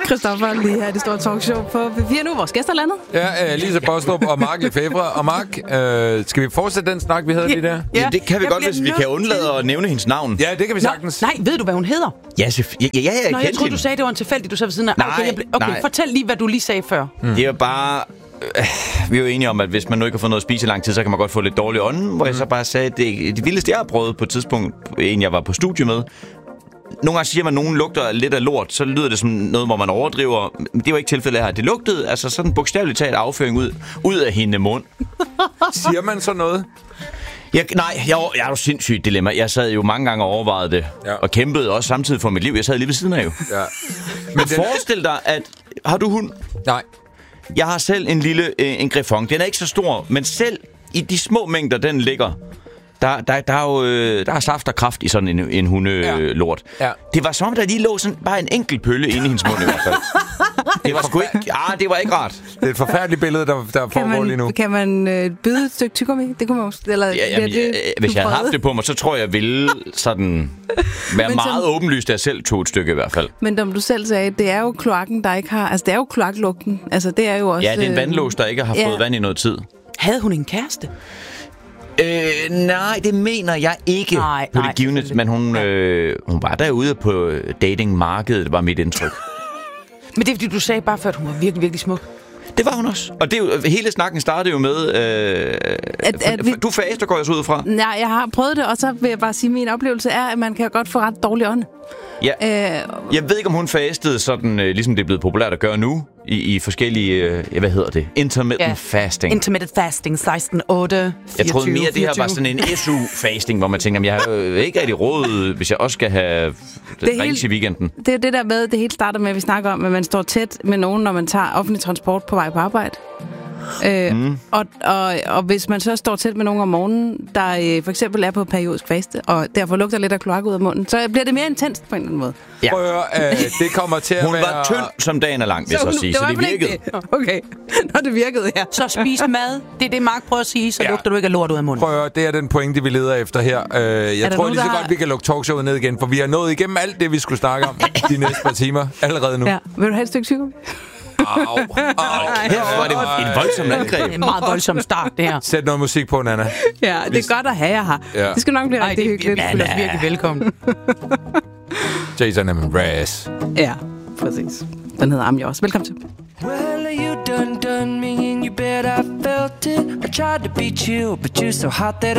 Christoffer lige her i det store talkshow på P4 nu. Vores gæster landet. Ja, Lisa Bostrup og Mark Lefebvre. Og Mark, skal vi fortsætte den snak, vi havde lige der? Ja, det kan vi godt, hvis vi kan undlade at nævne hendes navn. Ja, det kan vi sagtens. Nej, ved du, hvad hun hedder? Ja, jeg troede, du sagde, det var en tilfældig, du sad ved siden af. Okay, fortæl lige, hvad du lige sagde før. Det er bare... Vi er jo enige om, at hvis man nu ikke har fået noget at spise i lang tid, så kan man godt få lidt dårlig ånden. Hvor jeg så bare sagde, at det vildeste, jeg har prøvet på et tidspunkt, en jeg var på studie med. Nogle gange siger man, at nogen lugter lidt af lort, så lyder det som noget, hvor man overdriver. Men det var ikke tilfældet her. Det lugtede altså sådan bogstaveligt talt afføring ud af hende mund. Siger man så noget? Jeg er jo sindssygt dilemma. Jeg sad jo mange gange og overvejede det, og kæmpede også samtidig for mit liv. Jeg sad lige ved siden af jo. Ja. Men forestil dig, at... Har du hund? Nej. Jeg har selv en griffon. Den er ikke så stor, men selv i de små mængder, den ligger... Der er saft og kraft i sådan en hundelort. Ja. Det var som om, der lige lå sådan bare en enkelt pølle inde i hendes mund i hvert fald. Det var sgu ikke... det var ikke rart. Det er et forfærdeligt billede, der foregår lige nu. Kan man byde et stykke tyggegummi? Det kunne man også... Hvis jeg havde haft det på mig, så tror jeg ville sådan være meget åbenlyst, at jeg selv tog et stykke i hvert fald. Men som du selv sagde, det er jo kloakken, der ikke har... Altså, det er jo kloaklugten. Altså, det er jo også... Ja, det er en vandlås, der ikke har fået vand i noget tid. Havde hun en kæreste? Nej, det mener jeg ikke på det givende, men hun var derude på datingmarkedet, var mit indtryk. Men det er fordi, du sagde bare før, at hun var virkelig, virkelig smuk. Det var hun også. Og det er jo, hele snakken startede jo med... Du faster, går jeg så ud fra. Nej, jeg har prøvet det, og så vil jeg bare sige, at min oplevelse er, at man kan godt få ret dårlig ånd. Ja. Jeg ved ikke, om hun fastede sådan, ligesom det er blevet populært at gøre nu, i forskellige, hvad hedder det? Intermittent fasting. Intermittent fasting, 16-8, 24, jeg troede mere, det her var sådan en SU-fasting, hvor man tænker, jeg har ikke rigtig råd, hvis jeg også skal have rings i weekenden. Det er det der med, det hele starter med, at vi snakker om, at man står tæt med nogen, når man tager offentlig transport på vej på arbejde. Og hvis man så står tæt med nogen om morgenen, der for eksempel er på periodisk faste, og derfor lugter lidt af kloak ud af munden, så bliver det mere intenst på en eller anden måde. Ja. Prøv at høre, det kommer til at Hun var tynd, som dagen er lang, vil jeg så sige, så det virkede. Okay, når det virkede, ja. Så spis mad, det er det, Mark prøver at sige, så lugter du ikke af lort ud af munden. Prøv at høre, det er den pointe, vi leder efter her. Jeg tror lige så godt, vi kan lukke talkshowet ned igen, for vi har nået igennem alt det, vi skulle snakke om de næste par timer allerede nu. Ja. Vil du have et stykke tyggegummi? Her var det en voldsom angreb. Det er en meget voldsom start, det her. Sæt noget musik på, Nana. Ja, det er godt at have jer her. Ja. Det skal nok blive rigtig hyggeligt. Ja, det er virkelig velkommen. Jason Mraz. Ja, præcis. Den hedder Amja også. Velkommen til. Well, you done me and you bet I felt it. I tried to beat you, but you're so hot that